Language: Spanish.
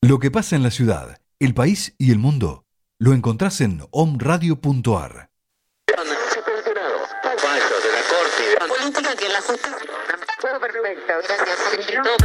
Lo que pasa en la ciudad, el país y el mundo, lo encontrás en omradio.ar. Política que la justicia. Todo perfecto, gracias.